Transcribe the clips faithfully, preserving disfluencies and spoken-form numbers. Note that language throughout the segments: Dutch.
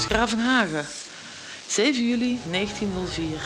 Gravenhage, zeven juli negentienhonderdvier.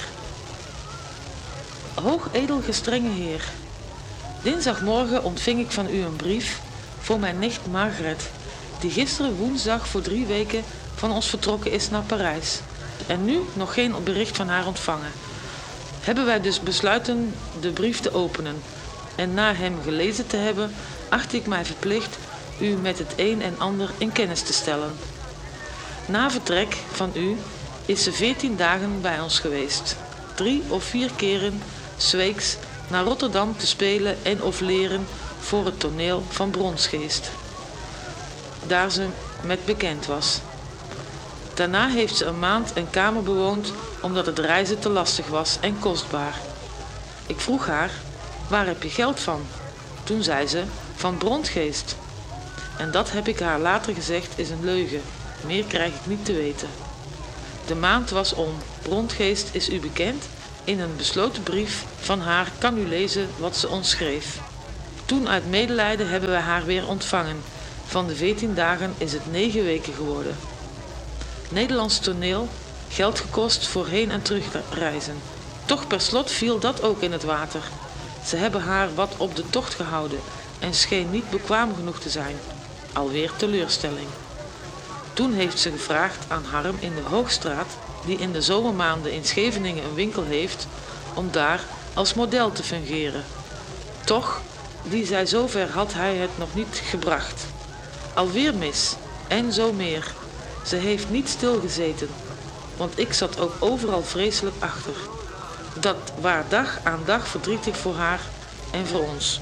Hoogedel gestrenge heer, dinsdagmorgen ontving ik van u een brief voor mijn nicht Margaret, die gisteren woensdag voor drie weken van ons vertrokken is naar Parijs en nu nog geen bericht van haar ontvangen. Hebben wij dus besluiten de brief te openen en na hem gelezen te hebben, acht ik mij verplicht u met het een en ander in kennis te stellen. Na vertrek van u is ze veertien dagen bij ons geweest, drie of vier keren 's weeks naar Rotterdam te spelen en of leren voor het toneel van Bronsgeest, daar ze met bekend was. Daarna heeft ze een maand een kamer bewoond omdat het reizen te lastig was en kostbaar. Ik vroeg haar, waar heb je geld van? Toen zei ze, van Bronsgeest. En dat heb ik haar later gezegd is een leugen, meer krijg ik niet te weten. De maand was om, Bronsgeest is u bekend? In een besloten brief van haar kan u lezen wat ze ons schreef. Toen uit medelijden hebben wij haar weer ontvangen. Van de veertien dagen is het negen weken geworden. Nederlands toneel, geld gekost voor heen- en terugreizen. Toch per slot viel dat ook in het water. Ze hebben haar wat op de tocht gehouden en scheen niet bekwaam genoeg te zijn. Alweer teleurstelling. Toen heeft ze gevraagd aan Harm in de Hoogstraat, die in de zomermaanden in Scheveningen een winkel heeft, om daar als model te fungeren. Toch, die zij zover had hij het nog niet gebracht. Alweer mis, en zo meer. Ze heeft niet stilgezeten, want ik zat ook overal vreselijk achter. Dat waar dag aan dag verdrietig voor haar en voor ons.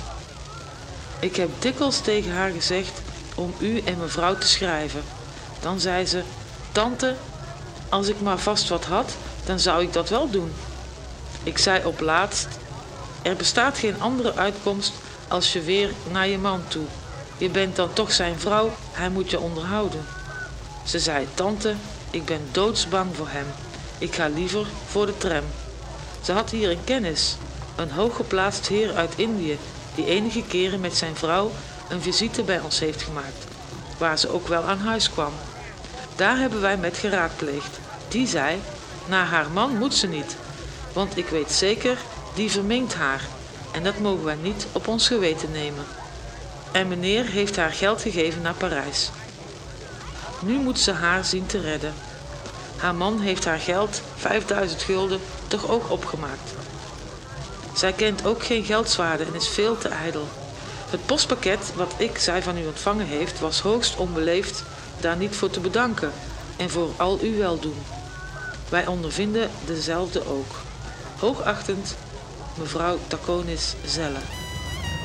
Ik heb dikwijls tegen haar gezegd om u en mevrouw te schrijven. Dan zei ze, tante, als ik maar vast wat had, dan zou ik dat wel doen. Ik zei op laatst, er bestaat geen andere uitkomst als je weer naar je man toe. Je bent dan toch zijn vrouw, hij moet je onderhouden. Ze zei, tante, ik ben doodsbang voor hem. Ik ga liever voor de tram. Ze had hier een kennis, een hooggeplaatst heer uit Indië, die enige keren met zijn vrouw een visite bij ons heeft gemaakt, waar ze ook wel aan huis kwam. Daar hebben wij met geraadpleegd. Die zei, naar haar man moet ze niet, want ik weet zeker, die verminkt haar en dat mogen wij niet op ons geweten nemen. En meneer heeft haar geld gegeven naar Parijs. Nu moet ze haar zien te redden. Haar man heeft haar geld, vijfduizend gulden, toch ook opgemaakt. Zij kent ook geen geldswaarde en is veel te ijdel. Het postpakket wat ik zij van u ontvangen heeft, was hoogst onbeleefd daar niet voor te bedanken en voor al uw weldoen. Wij ondervinden dezelfde ook. Hoogachtend, mevrouw Taconis Zelle.